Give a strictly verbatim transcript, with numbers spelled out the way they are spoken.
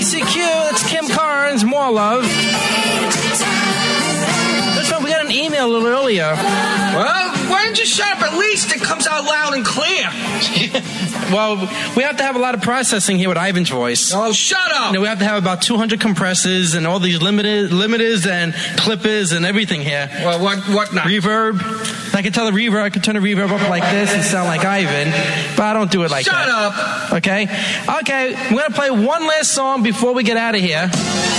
C Q, that's Kim Carnes, more love. Listen, we got an email a little earlier. Well, why don't you shut up? At least it comes out loud and clear. Well, we have to have a lot of processing here with Ivan's voice. Oh, shut up! You know, we have to have about two hundred compressors and all these limited, limiters and clippers and everything here. Well, what what not? Reverb. I can tell the reverb, I can turn the reverb up like this and sound like Ivan, but I don't do it like Shut that. Shut up! Okay? Okay, we're going to play one last song before we get out of here.